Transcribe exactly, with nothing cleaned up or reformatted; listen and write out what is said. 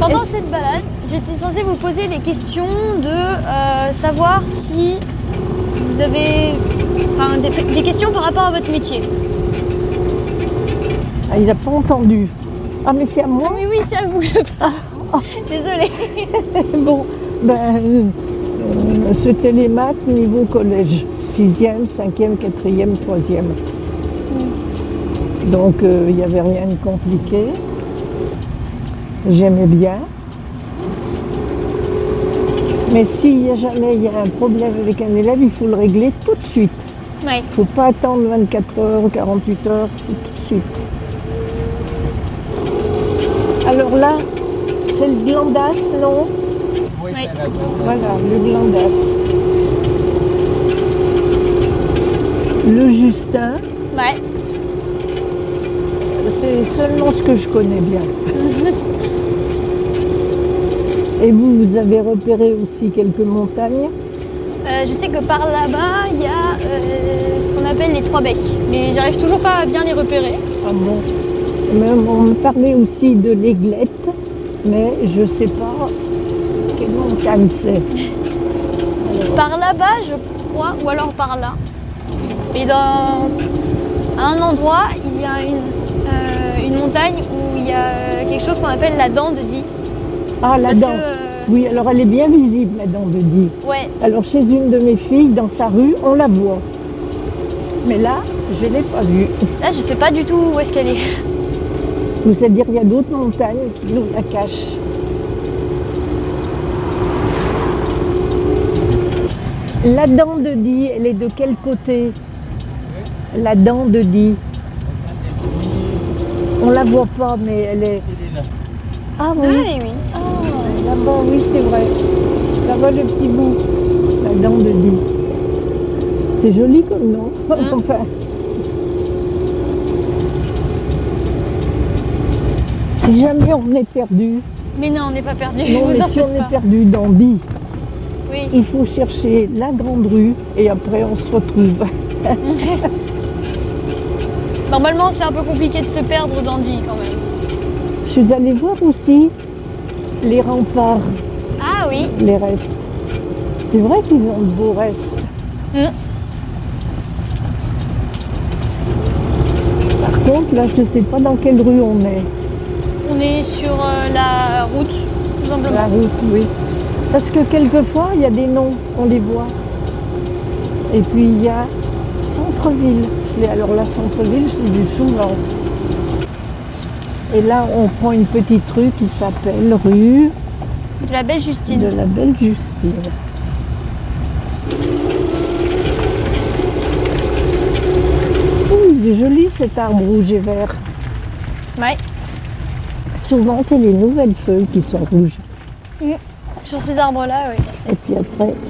Pendant cette balade, j'étais censée vous poser des questions de euh, savoir si vous avez enfin, des, des questions par rapport à votre métier. Ah, il n'a pas entendu. Ah, mais c'est à moi? Oui, oui, c'est à vous que je parle. Ah. Désolée. Bon, ben, euh, c'était les maths niveau collège. Sixième, cinquième, quatrième, troisième. Donc, il euh, n'y avait rien de compliqué. J'aimais bien. Mais s'il y a jamais il y a un problème avec un élève, il faut le régler tout de suite. Oui. Il ne faut pas attendre vingt-quatre heures, quarante-huit heures, tout de suite. Alors là, c'est le glandasse, non? Oui. Voilà, le glandasse. Le Justin. Ouais. C'est seulement ce que je connais bien. Et vous, vous avez repéré aussi quelques montagnes? Euh, je sais que par là-bas, il y a euh, ce qu'on appelle les trois becs. Mais j'arrive toujours pas à bien les repérer. Ah bon? Même on me parlait aussi de l'Aiglette, mais je sais pas quelle montagne c'est. Par là-bas, je crois, ou alors par là. Et dans à un endroit, il y a une, euh, une montagne où il y a quelque chose qu'on appelle la dent de Die. Ah, la Parce dent. que, euh, Oui, alors elle est bien visible, la dent de Die. Ouais. Alors chez une de mes filles, dans sa rue, on la voit. Mais là, je ne l'ai pas vue. Là, je sais pas du tout où est-ce qu'elle est. C'est-à-dire qu'il y a d'autres montagnes qui nous la cachent. La dent de Die, elle est de quel côté? La dent de Die. On la voit pas, mais elle est... Ah oui, Ah oui. ah, là-bas, oui, c'est vrai. Là-bas, le petit bout. La dent de Die. C'est joli comme nom. Mmh. Enfin... Si jamais on est perdu, Mais non, on n'est pas perdu. non, vous mais en si faites on pas. est perdu dans Die, Oui. il faut chercher la grande rue et après on se retrouve. Normalement, c'est un peu compliqué de se perdre dans Die quand même. Je suis allée voir aussi les remparts, Ah oui. les restes. C'est vrai qu'ils ont de beaux restes. Mmh. Par contre, là, je ne sais pas dans quelle rue on est. On est sur euh, la route, tout simplement. La route, oui. Parce que quelquefois, il y a des noms, on les voit. Et puis, il y a Centre-Ville. Je l'ai- Alors là, Centre-Ville, je l'ai vu souvent. Et là, on prend une petite rue qui s'appelle rue De la belle Justine. de la Belle Justine. Oui, il est joli cet arbre rouge et vert. Ouais. Souvent, c'est les nouvelles feuilles qui sont rouges. Sur ces arbres-là, oui. Et puis après,